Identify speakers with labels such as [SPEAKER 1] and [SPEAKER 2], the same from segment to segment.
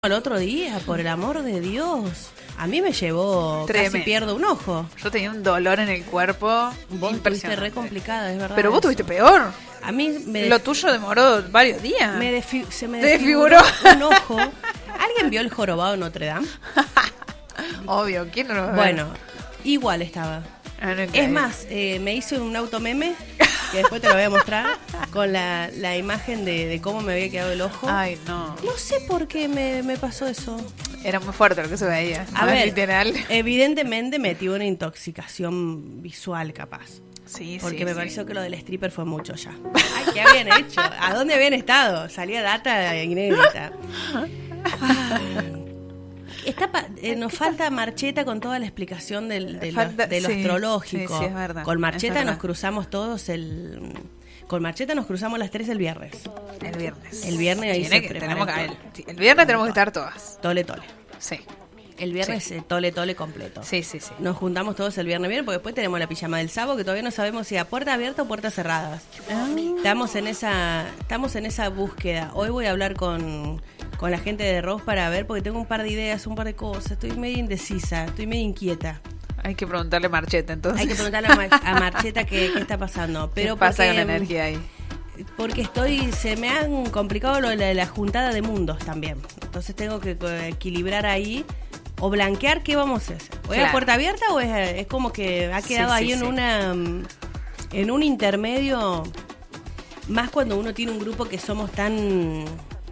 [SPEAKER 1] El otro día, por el amor de Dios. A mí me llevó,
[SPEAKER 2] Tremendo.
[SPEAKER 1] casi pierdo un ojo.
[SPEAKER 2] Yo tenía un dolor en el cuerpo
[SPEAKER 1] Vos estuviste
[SPEAKER 2] impresionante.
[SPEAKER 1] re complicada, es verdad.
[SPEAKER 2] Pero vos
[SPEAKER 1] eso.
[SPEAKER 2] tuviste peor.
[SPEAKER 1] A mí me
[SPEAKER 2] Lo tuyo demoró varios días.
[SPEAKER 1] se me
[SPEAKER 2] desfiguró.
[SPEAKER 1] un ojo. ¿Alguien vio el jorobado de Notre Dame?
[SPEAKER 2] Obvio, ¿quién no lo va a ver?
[SPEAKER 1] Bueno, igual estaba.
[SPEAKER 2] Ah, no,
[SPEAKER 1] Es
[SPEAKER 2] claro.
[SPEAKER 1] más, me hice un automeme, que después te lo voy a mostrar, con la imagen de cómo me había quedado el ojo.
[SPEAKER 2] Ay, no.
[SPEAKER 1] No sé por qué me pasó eso.
[SPEAKER 2] Era muy fuerte lo que se veía.
[SPEAKER 1] A
[SPEAKER 2] Más
[SPEAKER 1] ver,
[SPEAKER 2] literal.
[SPEAKER 1] evidentemente metí una intoxicación visual capaz.
[SPEAKER 2] Sí,
[SPEAKER 1] Porque
[SPEAKER 2] sí,
[SPEAKER 1] me
[SPEAKER 2] sí.
[SPEAKER 1] pareció que lo del stripper fue mucho ya. Ay, ¿qué habían hecho? ¿A dónde habían estado? Salía data inédita. Ay. Nos falta Marcheta con toda la explicación de lo
[SPEAKER 2] sí,
[SPEAKER 1] astrológico.
[SPEAKER 2] sí, sí, es verdad,
[SPEAKER 1] Con
[SPEAKER 2] es
[SPEAKER 1] Marcheta
[SPEAKER 2] verdad.
[SPEAKER 1] nos cruzamos todos Con Marcheta nos cruzamos las 3 el viernes.
[SPEAKER 2] El viernes.
[SPEAKER 1] El viernes ahí se prepara
[SPEAKER 2] tenemos
[SPEAKER 1] el
[SPEAKER 2] el viernes tenemos que estar todas.
[SPEAKER 1] Tole tole.
[SPEAKER 2] Sí.
[SPEAKER 1] El viernes tole tole completo.
[SPEAKER 2] Sí, sí, sí.
[SPEAKER 1] Nos juntamos todos el viernes bien, porque después tenemos la pijama del sábado, que todavía no sabemos si a puerta abierta o puertas cerradas. Estamos en esa búsqueda. Hoy voy a hablar con la gente de Ross para ver, porque tengo un par de ideas, un par de cosas. Estoy medio indecisa, estoy medio inquieta.
[SPEAKER 2] Hay que preguntarle a Marcheta, entonces.
[SPEAKER 1] Hay que preguntarle a Marcheta qué está pasando. Pero
[SPEAKER 2] ¿Qué pasa
[SPEAKER 1] porque,
[SPEAKER 2] con la energía ahí?
[SPEAKER 1] Porque se me han complicado lo de la juntada de mundos también. Entonces tengo que equilibrar ahí o blanquear qué vamos a hacer. ¿O es a
[SPEAKER 2] Claro.
[SPEAKER 1] puerta abierta o es como que ha quedado
[SPEAKER 2] Sí,
[SPEAKER 1] ahí
[SPEAKER 2] sí,
[SPEAKER 1] en
[SPEAKER 2] sí.
[SPEAKER 1] en un intermedio? Más cuando uno tiene un grupo que somos tan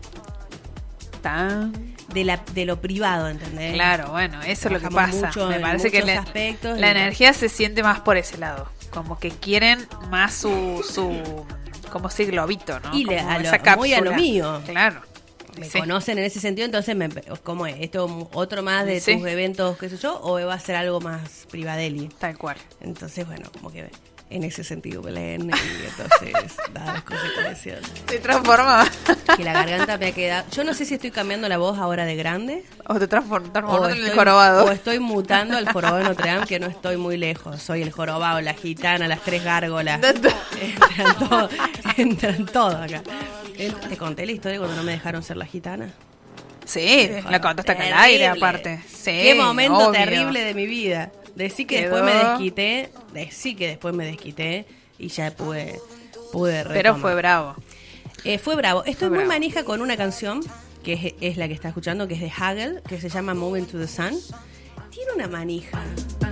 [SPEAKER 1] de lo privado, ¿entendés?
[SPEAKER 2] Claro, bueno, eso es lo que
[SPEAKER 1] Trabajamos
[SPEAKER 2] pasa.
[SPEAKER 1] mucho
[SPEAKER 2] Me
[SPEAKER 1] en
[SPEAKER 2] parece que
[SPEAKER 1] muchos
[SPEAKER 2] la
[SPEAKER 1] aspectos.
[SPEAKER 2] energía se siente más por ese lado. Como que quieren más su como si globito, ¿no?
[SPEAKER 1] Y
[SPEAKER 2] Como
[SPEAKER 1] a lo-
[SPEAKER 2] esa
[SPEAKER 1] muy a lo
[SPEAKER 2] cápsula.
[SPEAKER 1] mío.
[SPEAKER 2] Claro.
[SPEAKER 1] Me
[SPEAKER 2] Sí.
[SPEAKER 1] conocen en ese sentido, entonces ¿cómo es? ¿Esto otro más de
[SPEAKER 2] Sí.
[SPEAKER 1] tus eventos, qué sé yo? ¿O va a ser algo más privadeli?
[SPEAKER 2] Tal cual.
[SPEAKER 1] Entonces, bueno, como que en ese sentido Belén, y entonces, dadas las consecuencias,
[SPEAKER 2] ¿Te transforma?
[SPEAKER 1] que la garganta me ha quedado... Yo no sé si estoy cambiando la voz ahora de grande,
[SPEAKER 2] ¿O te transformas
[SPEAKER 1] o
[SPEAKER 2] en el
[SPEAKER 1] estoy,
[SPEAKER 2] jorobado?
[SPEAKER 1] o estoy mutando al jorobado de Notre Dame, que no estoy muy lejos. Soy el jorobado, la gitana, las 3 gárgolas. Entran todos acá. Te conté la historia cuando no me dejaron ser la gitana.
[SPEAKER 2] Sí, la contaste acá al aire, aparte. Sí,
[SPEAKER 1] Qué momento
[SPEAKER 2] obvio.
[SPEAKER 1] terrible de mi vida. Decí que
[SPEAKER 2] Quedó.
[SPEAKER 1] después me desquité y ya pude retomar.
[SPEAKER 2] Pero fue bravo.
[SPEAKER 1] Fue bravo. Estoy
[SPEAKER 2] Fue
[SPEAKER 1] muy
[SPEAKER 2] bravo.
[SPEAKER 1] manija con una canción que es la que está escuchando, que es de Hagel, que se llama Moving to the Sun. Tiene una manija.